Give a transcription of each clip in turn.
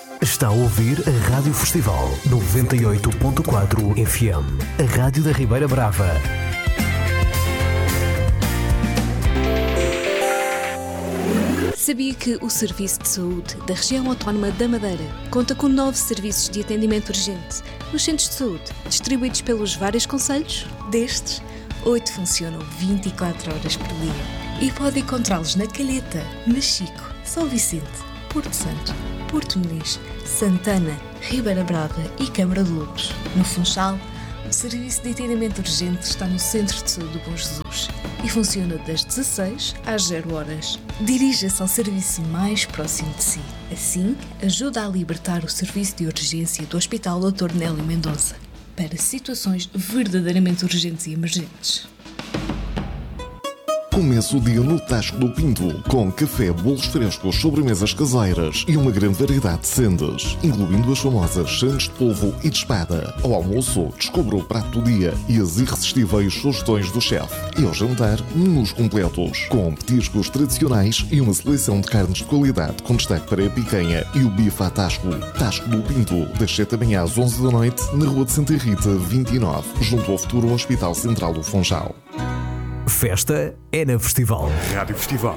Está a ouvir a Rádio Festival 98.4 FM, a Rádio da Ribeira Brava. Sabia que o Serviço de Saúde da Região Autónoma da Madeira conta com 9 serviços de atendimento urgente nos centros de saúde, distribuídos pelos vários concelhos? Destes, 8 funcionam 24 horas por dia e pode encontrá-los na Calheta, Machico, São Vicente, Porto Santo, Porto Muniz, Santana, Ribeira Brava e Câmara de Lobos. No Funchal, o serviço de atendimento urgente está no Centro de Saúde do Bom Jesus e funciona das 16 às 0 horas. Dirija-se ao serviço mais próximo de si. Assim, ajuda a libertar o serviço de urgência do Hospital Dr. Nélio Mendonça para situações verdadeiramente urgentes e emergentes. Comece o dia no Tasco do Pinto, com café, bolos frescos, sobremesas caseiras e uma grande variedade de sendas, incluindo as famosas sandes de polvo e de espada. Ao almoço, descubra o prato do dia e as irresistíveis sugestões do chefe. E ao jantar, menus completos, com petiscos tradicionais e uma seleção de carnes de qualidade, com destaque para a picanha e o bife à Tasco. Tasco do Pinto, das 7 da manhã às 11 da noite, na Rua de Santa Rita, 29, junto ao futuro Hospital Central do Funchal. Festa é na Festival. Rádio Festival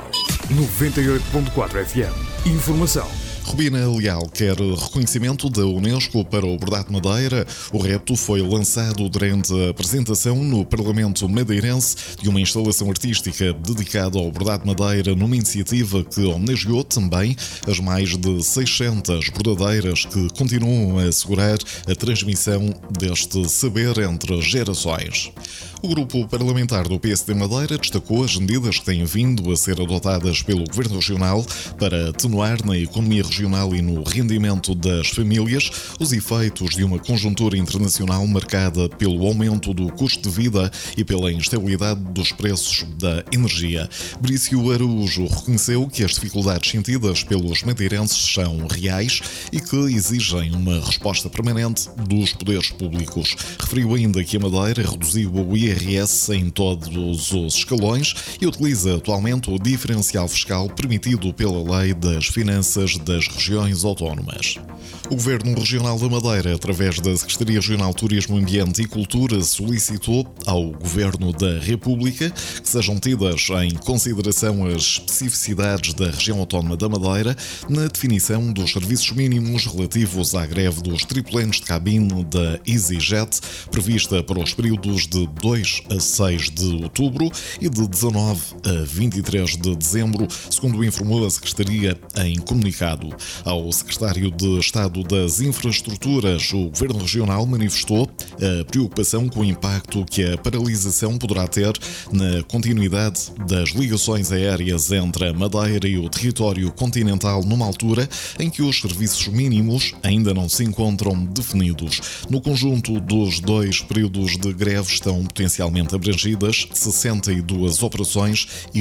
98.4 FM. Informação. Rubina Leal quer reconhecimento da Unesco para o Bordado de Madeira. O repto foi lançado durante a apresentação no Parlamento madeirense de uma instalação artística dedicada ao bordado de madeira, numa iniciativa que homenageou também as mais de 600 bordadeiras que continuam a assegurar a transmissão deste saber entre gerações. O grupo parlamentar do PSD Madeira destacou as medidas que têm vindo a ser adotadas pelo Governo Regional para atenuar na economia regional e no rendimento das famílias os efeitos de uma conjuntura internacional marcada pelo aumento do custo de vida e pela instabilidade dos preços da energia. Brício Araújo reconheceu que as dificuldades sentidas pelos madeirenses são reais e que exigem uma resposta permanente dos poderes públicos. Referiu ainda que a Madeira reduziu o IRS em todos os escalões e utiliza atualmente o diferencial fiscal permitido pela Lei das Finanças das Regiões Autónomas. O Governo Regional da Madeira, através da Secretaria Regional de Turismo, Ambiente e Cultura, solicitou ao Governo da República que sejam tidas em consideração as especificidades da região autónoma da Madeira na definição dos serviços mínimos relativos à greve dos tripulantes de cabine da EasyJet, prevista para os períodos de 2 a 6 de outubro e de 19 a 23 de dezembro, segundo informou a Secretaria em comunicado. Ao Secretário de Estado das Infraestruturas, o Governo Regional manifestou a preocupação com o impacto que a paralisação poderá ter na continuidade das ligações aéreas entre a Madeira e o território continental numa altura em que os serviços mínimos ainda não se encontram definidos. No conjunto dos 2 períodos de greve estão potencialmente abrangidas 62 operações e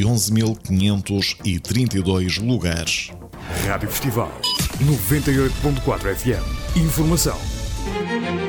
11.532 lugares. Rádio Festival 98.4 FM. Informação.